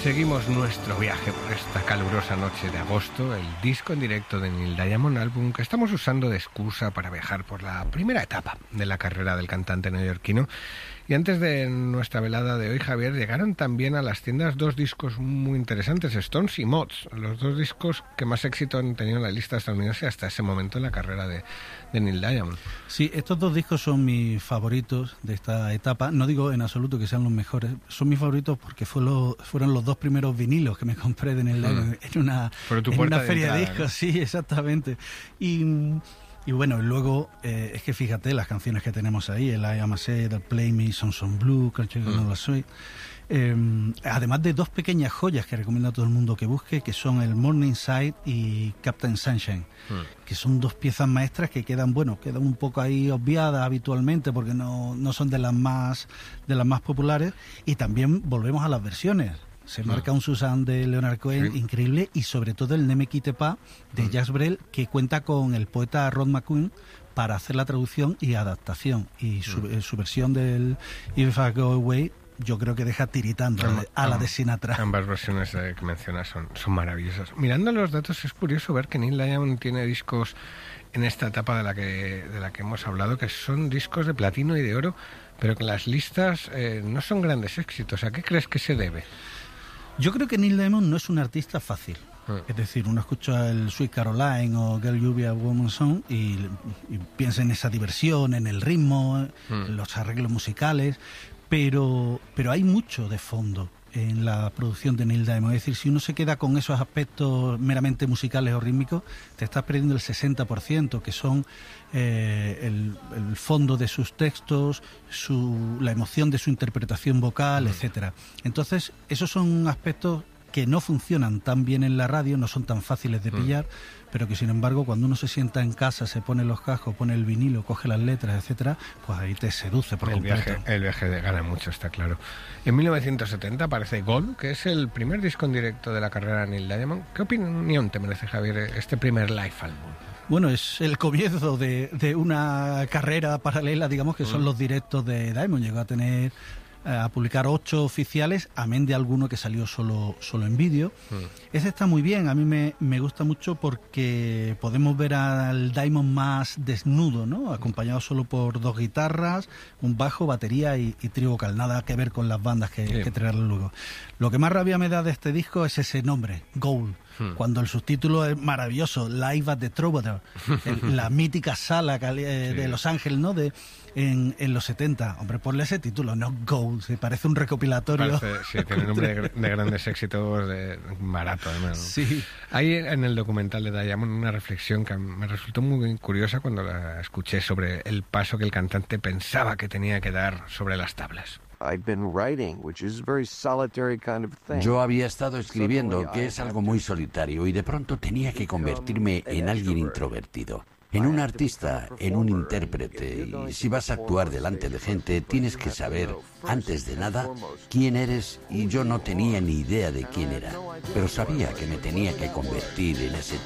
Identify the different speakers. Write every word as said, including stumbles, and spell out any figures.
Speaker 1: Seguimos nuestro viaje por esta calurosa noche de agosto, el disco en directo de Neil Diamond, álbum que estamos usando de excusa para viajar por la primera etapa de la carrera del cantante neoyorquino. Y antes de nuestra velada de hoy, Javier, llegaron también a las tiendas dos discos muy interesantes, Stones y Mods, los dos discos que más éxito han tenido en la lista estadounidense hasta ese momento en la carrera de, de Neil Diamond.
Speaker 2: Sí, estos dos discos son mis favoritos de esta etapa. No digo en absoluto que sean los mejores, son mis favoritos porque fue lo, fueron los dos primeros vinilos que me compré de Neil Diamond mm. en una, en una feria de, entrada, de discos, ¿no? Sí, exactamente. Y... Y bueno, luego, eh, es que fíjate las canciones que tenemos ahí, el I Am a Say, el Play Me, Sons on Blue, Country mm. No La Soy. Eh, además de dos pequeñas joyas que recomiendo a todo el mundo que busque, que son el Morningside y Captain Sunshine, mm. que son dos piezas maestras que quedan, bueno, quedan un poco ahí obviadas habitualmente porque no, no son de las más, de las más populares. Y también volvemos a las versiones. Se marca un Suzanne de Leonard Cohen sí. increíble, y sobre todo el Ne me quitte pas de mm. Jacques Brel, que cuenta con el poeta Rod McQueen para hacer la traducción y adaptación. Y su, mm. su versión del If I Go Away yo creo que deja tiritando Am, a la de Sinatra.
Speaker 1: Ambas versiones eh, que mencionas son, son maravillosas. Mirando los datos es curioso ver que Neil Diamond tiene discos en esta etapa de la que, de la que hemos hablado, que son discos de platino y de oro, pero que las listas eh, no son grandes éxitos. ¿A qué crees que se debe?
Speaker 2: Yo creo que Neil Diamond no es un artista fácil. Mm. Es decir, uno escucha el Sweet Caroline o Girl You Be a Woman Song y, y piensa en esa diversión, en el ritmo, mm. en los arreglos musicales, pero, pero hay mucho de fondo en la producción de Neil Diamond. Es decir, si uno se queda con esos aspectos meramente musicales o rítmicos, te estás perdiendo el sesenta por ciento, que son eh, el, el fondo de sus textos, su, la emoción de su interpretación vocal, mm. etcétera. Entonces, esos son aspectos que no funcionan tan bien en la radio, no son tan fáciles de pillar, mm. pero que sin embargo cuando uno se sienta en casa, se pone los cascos, pone el vinilo, coge las letras, etcétera, pues ahí te seduce por
Speaker 1: el
Speaker 2: completo.
Speaker 1: Viaje, el viaje de gana mucho, está claro. En mil novecientos setenta aparece Gold, que es el primer disco en directo de la carrera de Neil Diamond. ¿Qué opinión te merece, Javier, este primer live álbum?
Speaker 2: Bueno, es el comienzo de, de una carrera paralela, digamos, que mm. son los directos de Diamond. Llegó a tener... a publicar ocho oficiales, amén de alguno que salió solo, solo en vídeo. Mm. Ese está muy bien, a mí me, me gusta mucho porque podemos ver al Diamond más desnudo, ¿no? Acompañado solo por dos guitarras, un bajo, batería y, y trío vocal, nada que ver con las bandas que, sí. que traerán luego. Lo que más rabia me da de este disco es ese nombre, Gold, hmm. cuando el subtítulo es maravilloso, Live at the Troubadour, el, la mítica sala eh, sí. de Los Ángeles, ¿no? De, en, en los setenta. Hombre, ponle ese título, no Gold, se parece un recopilatorio.
Speaker 1: Parece, sí, tiene nombre de, de grandes éxitos, de barato además, ¿no?
Speaker 2: Sí.
Speaker 1: Hay en el documental de Diamond una reflexión que me resultó muy curiosa cuando la escuché sobre el paso que el cantante pensaba que tenía que dar sobre las tablas.
Speaker 3: Yo había estado escribiendo, que es algo muy solitario, y de pronto tenía que convertirme en alguien introvertido, en un artista, en un intérprete. Y si vas a actuar delante de gente, tienes que saber, antes de nada, quién eres, y yo no tenía ni idea de quién era, pero sabía que me tenía que convertir en ese